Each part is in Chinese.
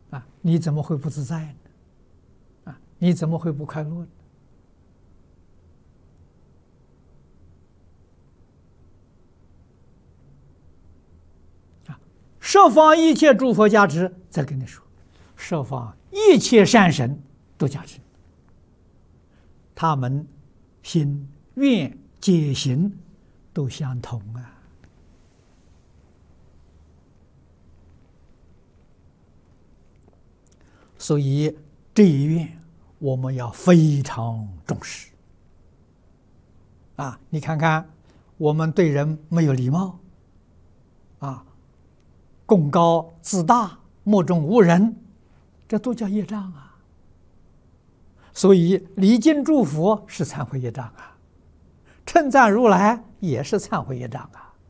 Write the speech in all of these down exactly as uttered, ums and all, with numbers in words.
啊，你怎么会不自在呢？啊，你怎么会不快乐呢？啊，十方一切诸佛加持，再跟你说，十方一切善神都加持，他们心愿解行都相同啊。所以这一愿我们要非常重视啊！你看看，我们对人没有礼貌啊，贡高自大，目中无人，这都叫业障啊。所以礼敬祝福是忏悔业障啊，称赞如来也是忏悔业障啊。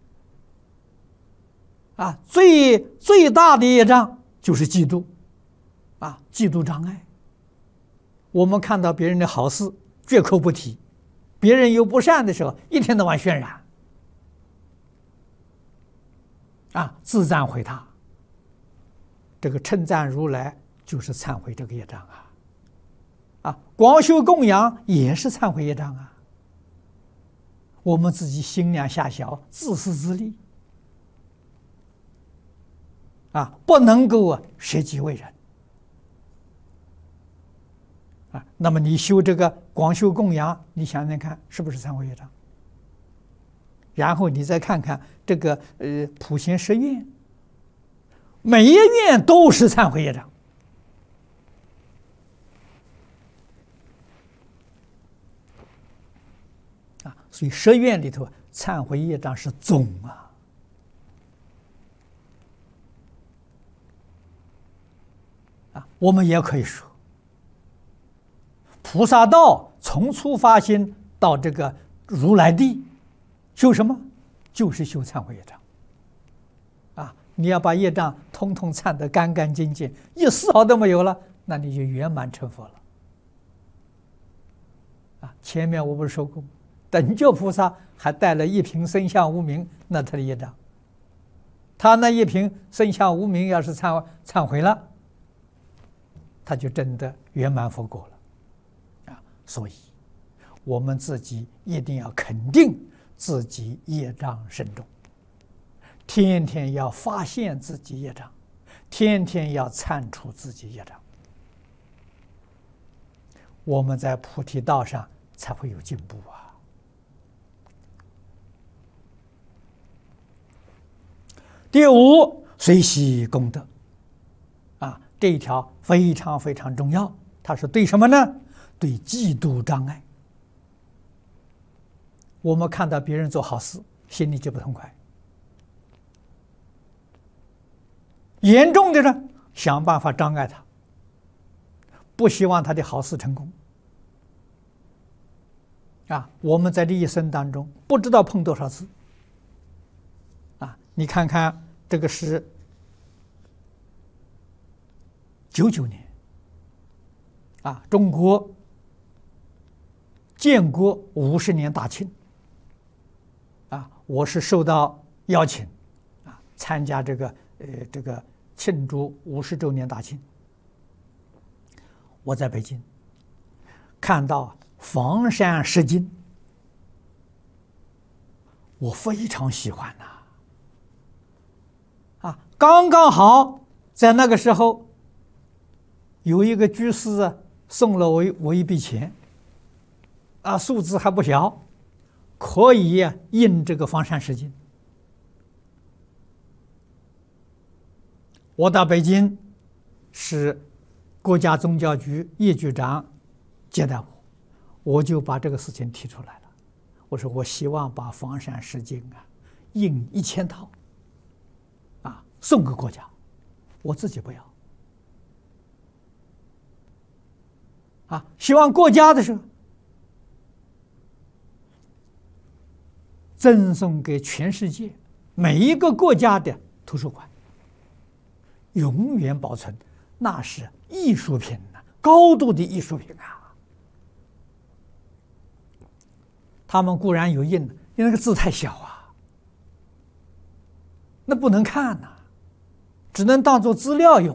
啊，最最大的业障就是嫉妒。啊，嫉妒障碍。我们看到别人的好事，绝口不提；别人有不善的时候，一天到晚渲染。啊，自赞毁他。这个称赞如来就是忏悔这个业障啊。啊，广修供养也是忏悔业障啊。我们自己心量狭小，自私自利。啊，不能够啊舍己为人。啊，那么你修这个广修供养，你想想看，是不是忏悔业障？然后你再看看这个呃普贤十愿，每一愿都是忏悔业障。啊，所以十愿里头忏悔业障是总啊。啊，我们也可以说。菩萨道从初发心到这个如来地，修什么？就是修忏悔业障。啊，你要把业障通通忏得干干净净，一丝毫都没有了，那你就圆满成佛了。啊，前面我不是说过，等觉菩萨还带了一瓶生相无明，那他的业障，他那一瓶生相无明要是忏忏悔了，他就真的圆满佛果了。所以，我们自己一定要肯定自己业障深重，天天要发现自己业障，天天要忏除自己业障，我们在菩提道上才会有进步啊！第五，随喜功德啊，这一条非常非常重要。它是对什么呢？对嫉妒障碍，我们看到别人做好事，心里就不痛快。严重的呢，想办法障碍他，不希望他的好事成功。啊，我们在这一生当中，不知道碰多少次。啊，你看看这个是九九年，啊，中国建国五十年大庆，啊，我是受到邀请，啊，参加这个呃这个庆祝五十周年大庆。我在北京看到房山石经，我非常喜欢呐，啊，刚刚好在那个时候，有一个居士啊送了我我一笔钱。啊，数字还不小，可以印这个房山石经。我到北京，是国家宗教局叶局长接待我，我就把这个事情提出来了。我说我希望把房山石经啊印一千套，啊送给国家，我自己不要。啊，希望国家的时候。赠送给全世界每一个国家的图书馆，永远保存，那是艺术品呐，高度的艺术品啊！他们固然有印，因为那个字太小啊，那不能看呐，只能当做资料用。